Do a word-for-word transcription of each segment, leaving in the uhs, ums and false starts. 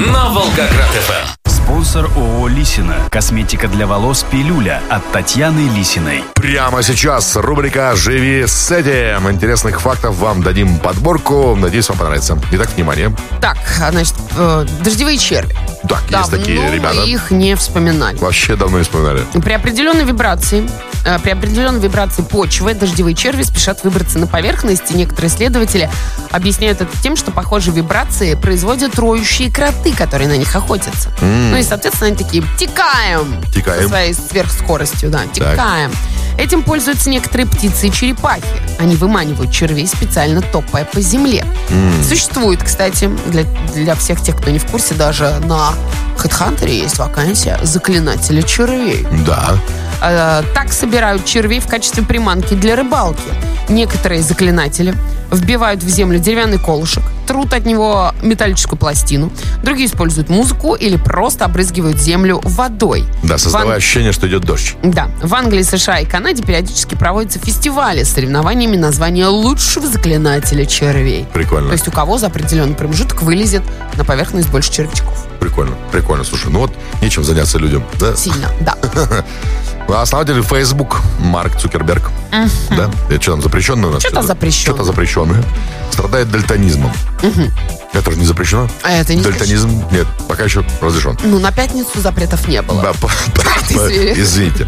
на Волгоград-ФМ. Спонсор ООО «Лисина». Косметика для волос «Пилюля» от Татьяны Лисиной. Прямо сейчас рубрика «Живи с этим». Интересных фактов вам дадим подборку. Надеюсь, вам понравится. Итак, внимание. Так, значит, э, дождевые черви. Так, есть Давно такие ребята. мы их не вспоминали. Вообще давно не вспоминали. При определенной вибрации, э, при определенной вибрации почвы дождевые черви спешат выбраться на поверхность. И некоторые исследователи объясняют это тем, что похожие вибрации производят роющие кроты, которые на них охотятся. Mm. Ну и, соответственно, они такие «тикаем». Тикаем. Со своей сверхскоростью, да, «тикаем». Этим пользуются некоторые птицы и черепахи. Они выманивают червей, специально топая по земле. Mm. Существует, кстати, для, для всех тех, кто не в курсе, даже на HeadHunter есть вакансия заклинателя червей. Да. Э, так собирают червей в качестве приманки для рыбалки. Некоторые заклинатели вбивают в землю деревянный колышек, трут от него металлическую пластину. Другие используют музыку или просто обрызгивают землю водой. Да, создавая Ан... ощущение, что идет дождь. Да. В Англии, США и Канаде периодически проводятся фестивали с соревнованиями на звание лучшего заклинателя червей. Прикольно. То есть у кого за определенный промежуток вылезет на поверхность больше червячков. Прикольно, прикольно. Слушай, ну вот нечем заняться людям. Да? Сильно, да. Основатель Facebook Марк Цукерберг. Uh-huh. Да? Это что там, запрещенное у нас? Что-то запрещенное. Что-то запрещенное. Страдает дальтонизмом. Uh-huh. Это же не запрещено? А это не Дальтонизм? запрещено? Нет, пока еще разрешен. Ну, на пятницу запретов не было. Да, по- по- извините.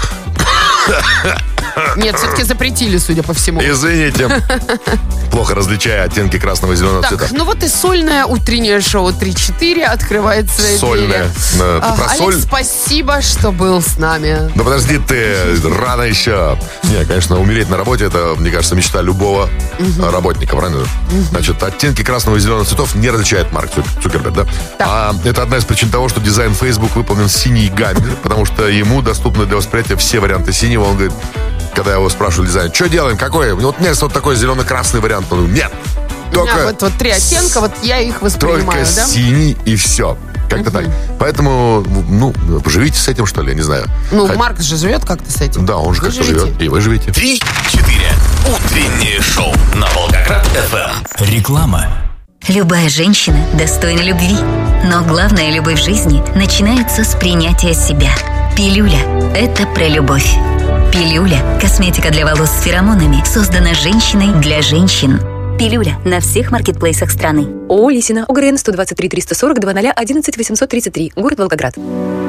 Нет, все-таки запретили, судя по всему. Извините. Плохо различая оттенки красного и зеленого Так, цвета. ну вот и сольное утреннее шоу три-четыре открывает свои Сольное. двери. Ну, ты А, про Алекс, соль? спасибо, что был с нами. Да подожди ты, рано еще. Не, конечно, умереть на работе, это, мне кажется, мечта любого Мгм. работника, правильно? Значит, оттенки красного и зеленого цветов не различает Марк Цукерберг, да? А это одна из причин того, что дизайн Facebook выполнен в синей гамме, потому что ему доступны для восприятия все варианты синего. Он говорит, когда его спрашивали дизайн, что делаем, какой? Вот у меня есть вот такой зелено-красный вариант. Он говорит, нет, У меня только, вот, вот три оттенка, вот я их воспринимаю, только да? синий и все. Как-то так. Поэтому, ну, живите с этим, что ли, я не знаю. Ну, Хоть- Марк же живет как-то с этим. Да, он же Вы как-то живете? живет. И вы живете. Три-четыре. Утреннее шоу на Волгоград-ФМ. Реклама. Любая женщина достойна любви. Но главная любовь в жизни начинается с принятия себя. Пилюля – это про любовь. Пилюля – косметика для волос с феромонами, создана женщиной для женщин. Пилюля на всех маркетплейсах страны. ООО «Лисина», ОГРН сто двадцать три триста сорок два ноль одиннадцать восемьсот тридцать три, город Волгоград.